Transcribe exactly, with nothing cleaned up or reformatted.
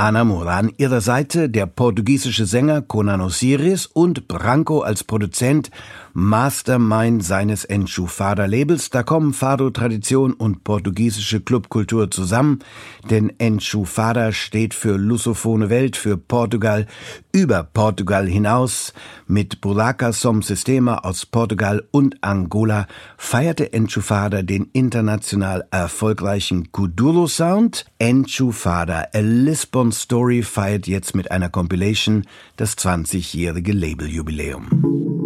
Ana Moura an ihrer Seite, der portugiesische Sänger Conan Osiris und Branco als Produzent, Mastermind seines Enchufada-Labels. Da kommen Fado-Tradition und portugiesische Clubkultur zusammen, denn Enchufada steht für lusophone Welt, für Portugal, über Portugal hinaus. Mit Buraca Som Sistema aus Portugal und Angola feierte Enchufada den international erfolgreichen Kuduro-Sound. Enchufada, A Lisbon Story, feiert jetzt mit einer Compilation das zwanzigjährige Labeljubiläum.